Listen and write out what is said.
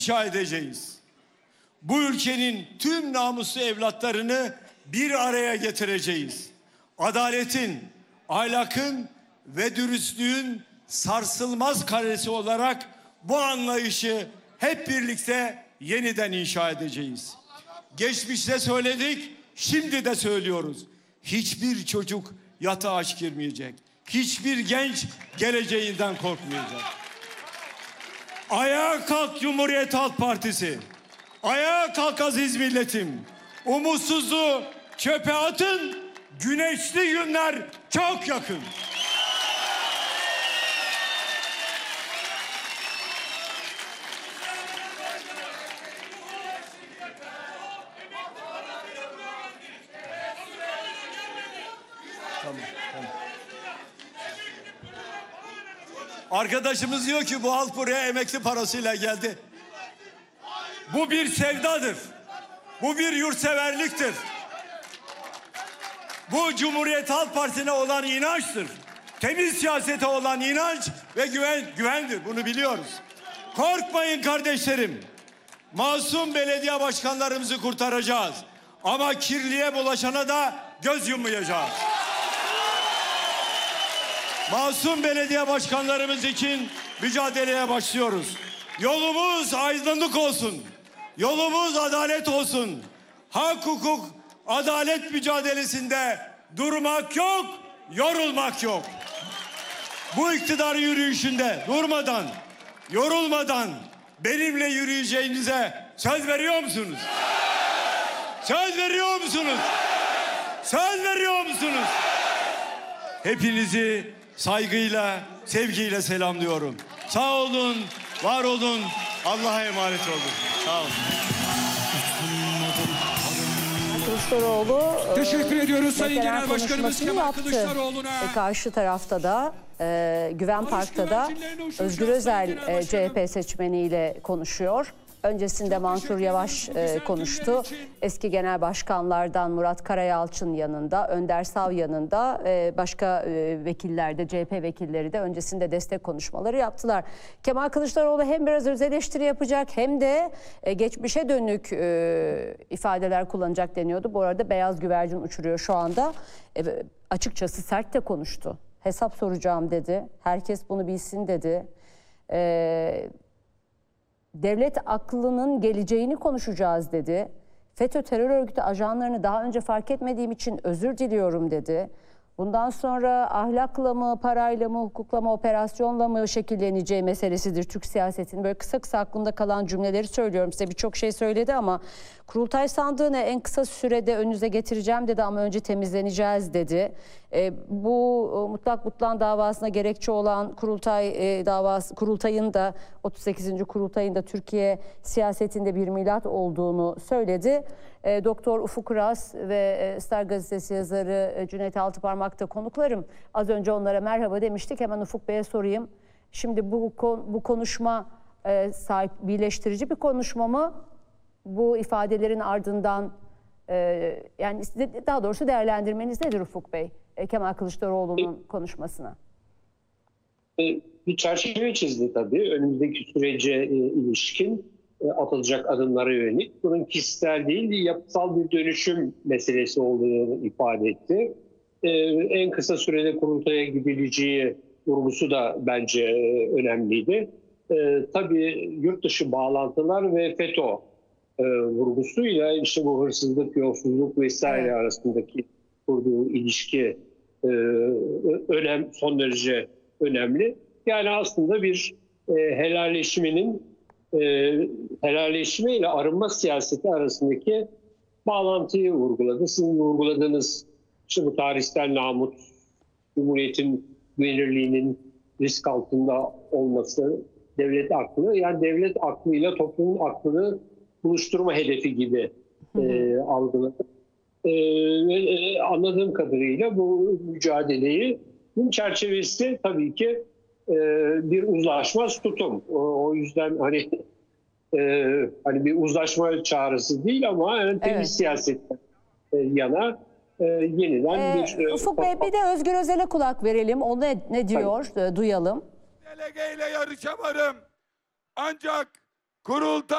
inşa edeceğiz. Bu ülkenin tüm namuslu evlatlarını bir araya getireceğiz. Adaletin, ahlakın ve dürüstlüğün sarsılmaz kalesi olarak bu anlayışı hep birlikte yeniden inşa edeceğiz. Geçmişte söyledik, şimdi de söylüyoruz. Hiçbir çocuk yatağa aç girmeyecek. Hiçbir genç geleceğinden korkmayacak. Ayağa kalk Cumhuriyet Halk Partisi. Ayağa kalk aziz milletim. Umutsuzluğu çöpe atın. Güneşli günler çok yakın. Tamam. Arkadaşımız diyor ki bu halk buraya emekli parasıyla geldi. Bu bir sevdadır. Bu bir yurtseverliktir. Bu Cumhuriyet Halk Partisi'ne olan inançtır. Temiz siyasete olan inanç ve güvendir. Bunu biliyoruz. Korkmayın kardeşlerim. Masum belediye başkanlarımızı kurtaracağız. Ama kirliye bulaşana da göz yummayacağız. Masum belediye başkanlarımız için mücadeleye başlıyoruz. Yolumuz aydınlık olsun. Yolumuz adalet olsun. Hak, hukuk, adalet mücadelesinde durmak yok, yorulmak yok. Bu iktidar yürüyüşünde durmadan, yorulmadan benimle yürüyeceğinize söz veriyor musunuz? Söz veriyor musunuz? Söz veriyor musunuz? Hepinizi saygıyla, sevgiyle selamlıyorum. Sağ olun, var olun, Allah'a emanet olun. Sağ olun. Kılıçdaroğlu teşekkür ediyoruz Sayın Genel Başkanımız konuşmasını Kemal yaptı. Kılıçdaroğlu'na. Karşı tarafta da Güven Park'ta Özgür Özel CHP seçmeniyle konuşuyor. Öncesinde Mansur Yavaş konuştu. Eski genel başkanlardan Murat Karayalçın yanında, Önder Sav yanında, başka vekiller de, CHP vekilleri de öncesinde destek konuşmaları yaptılar. Kemal Kılıçdaroğlu hem biraz öz eleştiri yapacak hem de geçmişe dönük ifadeler kullanacak deniyordu. Bu arada beyaz güvercin uçuruyor şu anda. Açıkçası sert de konuştu. Hesap soracağım dedi. Herkes bunu bilsin dedi. Devlet aklının geleceğini konuşacağız dedi. FETÖ terör örgütü ajanlarını daha önce fark etmediğim için özür diliyorum dedi. Bundan sonra ahlakla mı, parayla mı, hukukla mı, operasyonla mı şekilleneceği meselesidir Türk siyasetinin. Böyle kısa kısa aklımda kalan cümleleri söylüyorum size. Birçok şey söyledi ama kurultay sandığını en kısa sürede önünüze getireceğim dedi ama önce temizleneceğiz dedi. Bu mutlak butlan davasına gerekçe olan kurultayın da 38. kurultayın da Türkiye siyasetinde bir milat olduğunu söyledi. Doktor Ufuk Uras ve Star Gazetesi yazarı Cüneyt Altıparmak da konuklarım. Az önce onlara merhaba demiştik. Hemen Ufuk Bey'e sorayım. Şimdi bu konuşma birleştirici bir konuşma mı? Bu ifadelerin ardından yani daha doğrusu değerlendirmeniz nedir Ufuk Bey? Kemal Kılıçdaroğlu'nun konuşmasına. Bir çerçeve çizdi tabii. Önümüzdeki sürece ilişkin atılacak adımlara yönelik. Bunun kişisel değil, yapısal bir dönüşüm meselesi olduğunu ifade etti. En kısa sürede kurultaya gidileceği vurgusu da bence önemliydi. Tabii yurt dışı bağlantılar ve FETÖ vurgusuyla işte bu hırsızlık, yolsuzluk vesaire arasındaki kurduğu ilişki son derece önemli. Yani aslında bir helalleşme ile arınma siyaseti arasındaki bağlantıyı vurguladı. Sizin vurguladığınız işte bu tarihsel namut, Cumhuriyet'in güvenirliğinin risk altında olması, devlet aklı, yani devlet aklıyla toplumun aklını buluşturma hedefi gibi algıladı. Anladığım kadarıyla bu mücadeleyi, bunun çerçevesi tabii ki bir uzlaşmaz tutum. O yüzden hani bir uzlaşma çağrısı değil ama yani temiz siyasetten yana yeniden bir... Ufuk Bey bir de Özgür Özel'e kulak verelim. O ne diyor? Duyalım. Delegeyle yarışamarım. Ancak kurultay